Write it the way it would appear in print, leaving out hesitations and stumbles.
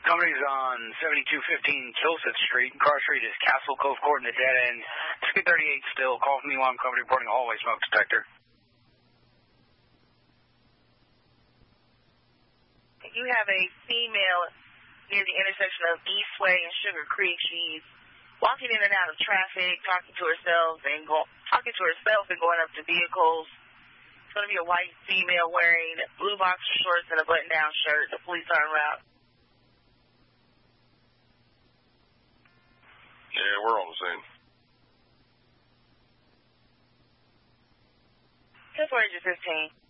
Company's on 7215 Kilsett Street. Cross Street is Castle Cove Court in the dead end. 238 still. Call from me while I'm company reporting a hallway smoke detector. You have a female near the intersection of Eastway and Sugar Creek. She's walking in and out of traffic, talking to herself and going up to vehicles. It's going to be a white female wearing blue boxer shorts and a button-down shirt. The police are en route. Yeah, we're on the scene. 10-4, 15.